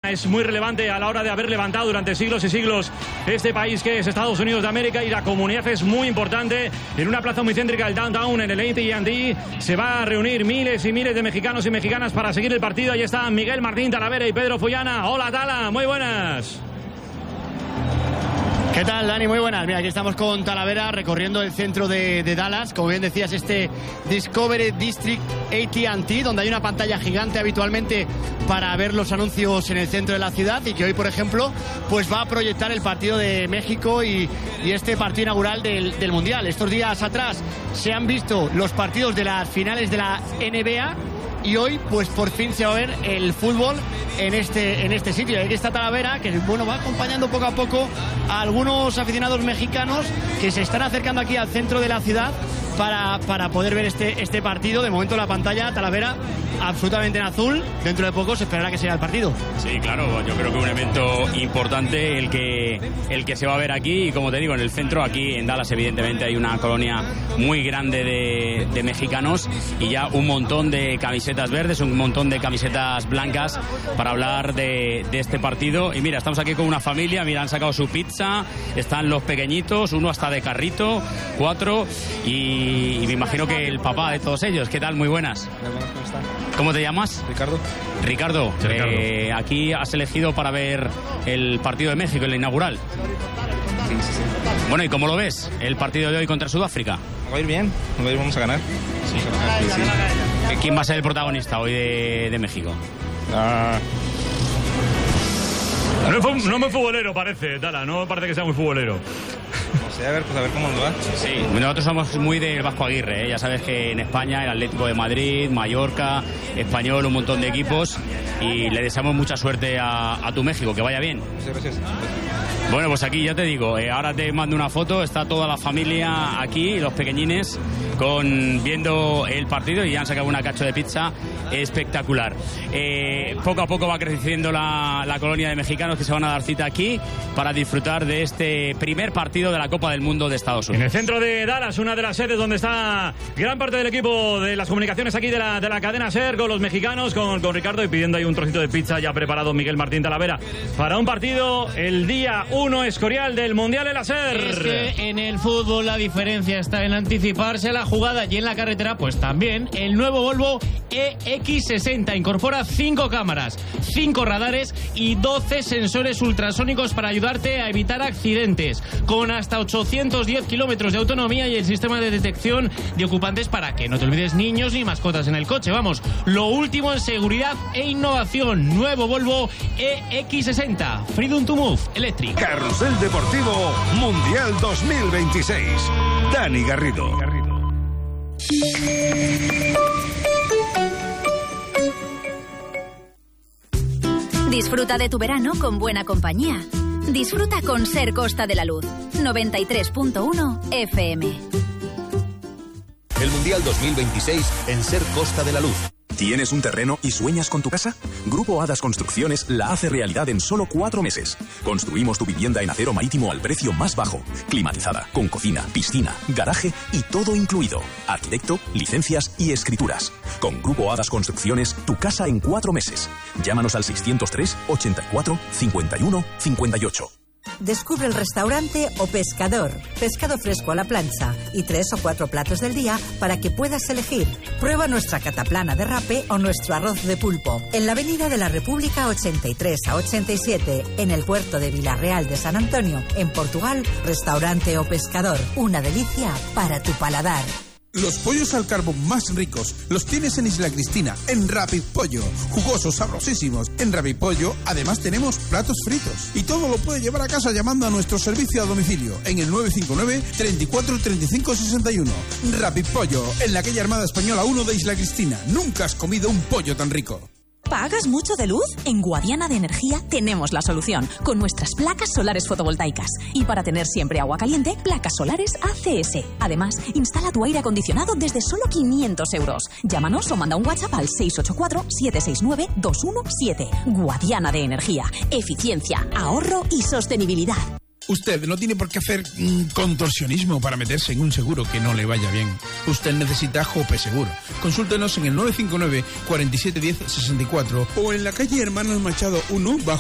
Es muy relevante a la hora de haber levantado durante siglos y siglos este país que es Estados Unidos de América, y la comunidad es muy importante. En una plaza muy céntrica del downtown, en el AT&T, se va a reunir miles y miles de mexicanos y mexicanas para seguir el partido. Ahí están Miguel Martín Talavera y Pedro Follana. Hola, Tala, muy buenas. ¿Qué tal, Dani? Muy buenas. Mira, aquí estamos con Talavera recorriendo el centro de Dallas. Como bien decías, este Discovery District AT&T, donde hay una pantalla gigante habitualmente para ver los anuncios en el centro de la ciudad, y que hoy, por ejemplo, pues va a proyectar el partido de México y este partido inaugural del Mundial. Estos días atrás se han visto los partidos de las finales de la NBA, y hoy pues por fin se va a ver el fútbol en este sitio. Y aquí está Talavera, que bueno, va acompañando poco a poco a algunos aficionados mexicanos que se están acercando aquí al centro de la ciudad para poder ver este partido. De momento la pantalla, Talavera, absolutamente en azul. Dentro de poco se esperará que sea el partido. Sí, claro, yo creo que un evento importante el que se va a ver aquí. Y como te digo, en el centro, aquí en Dallas, evidentemente hay una colonia muy grande de mexicanos, y ya un montón de camisetas verdes, un montón de camisetas blancas para hablar de este partido. Y mira, estamos aquí con una familia, mira, han sacado su pizza, están los pequeñitos, uno hasta de carrito, 4, y me imagino que el papá de todos ellos. ¿Qué tal? Muy buenas. ¿Cómo están? ¿Cómo te llamas? Ricardo, aquí has elegido para ver el partido de México, el inaugural. Sí. Bueno, ¿y cómo lo ves el partido de hoy contra Sudáfrica? Va a ir bien, vamos a ganar. Sí. ¿Quién va a ser el protagonista hoy de México? No muy futbolero parece, Tala, no parece que sea muy futbolero. No sé, a ver cómo nos va. Sí, nosotros somos muy del Vasco Aguirre, ¿eh? Ya sabes que en España el Atlético de Madrid, Mallorca, Español, un montón de equipos, y le deseamos mucha suerte a tu México, que vaya bien. Muchas gracias. Bueno, pues aquí ya te digo, ahora te mando una foto, está toda la familia aquí, los pequeñines, viendo el partido, y ya han sacado una cacho de pizza espectacular. Poco a poco va creciendo la colonia de mexicanos que se van a dar cita aquí para disfrutar de este primer partido de la Copa del Mundo de Estados Unidos. En el centro de Dallas, una de las sedes donde está gran parte del equipo de las comunicaciones aquí de la cadena SER, con los mexicanos, con Ricardo, y pidiendo ahí un trocito de pizza ya preparado Miguel Martín Talavera para un partido el día 1 Escorial del Mundial en la SER. Es que en el fútbol la diferencia está en anticiparse a la jugada, y en la carretera pues también. El nuevo Volvo EX60 incorpora 5 cámaras, 5 radares y 12 sensores ultrasónicos para ayudarte a evitar accidentes, con hasta 810 kilómetros de autonomía y el sistema de detección de ocupantes para que no te olvides niños ni mascotas en el coche. Vamos, lo último en seguridad e innovación. Nuevo Volvo EX60, Freedom to Move Electric. Carrusel Deportivo Mundial 2026. Dani Garrido. Disfruta de tu verano con buena compañía. Disfruta con SER Costa de la Luz. 93.1 FM. El Mundial 2026 en SER Costa de la Luz. ¿Tienes un terreno y sueñas con tu casa? Grupo Hadas Construcciones la hace realidad en solo 4 meses. Construimos tu vivienda en acero marítimo al precio más bajo. Climatizada, con cocina, piscina, garaje y todo incluido. Arquitecto, licencias y escrituras. Con Grupo Hadas Construcciones, tu casa en 4 meses. Llámanos al 603 84 51 58. Descubre el restaurante O Pescador. Pescado fresco a la plancha y 3 o 4 platos del día para que puedas elegir. Prueba nuestra cataplana de rape o nuestro arroz de pulpo. En la Avenida de la República 83 a 87, en el puerto de Vilarreal de San Antonio, en Portugal. Restaurante O Pescador. Una delicia para tu paladar. Los pollos al carbón más ricos los tienes en Isla Cristina, en Rapid Pollo. Jugosos, sabrosísimos. En Rapid Pollo, además, tenemos platos fritos. Y todo lo puede llevar a casa llamando a nuestro servicio a domicilio en el 959 34 35 61. Rapid Pollo, en la calle Armada Española 1 de Isla Cristina. Nunca has comido un pollo tan rico. ¿Pagas mucho de luz? En Guadiana de Energía tenemos la solución, con nuestras placas solares fotovoltaicas. Y para tener siempre agua caliente, placas solares ACS. Además, instala tu aire acondicionado desde solo 500 euros. Llámanos o manda un WhatsApp al 684-769-217. Guadiana de Energía. Eficiencia, ahorro y sostenibilidad. Usted no tiene por qué hacer contorsionismo para meterse en un seguro que no le vaya bien. Usted necesita Jope Seguro. Consúltenos en el 959 4710 64 o en la calle Hermanos Machado 1 bajo